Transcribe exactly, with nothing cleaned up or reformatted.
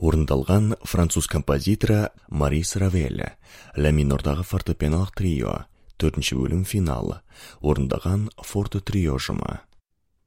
Орындалған француз композиторы Марис Равель, ля минордағы фортепианолық трио, төртінші бөлім финал. Орындаған форте трио ұжымы.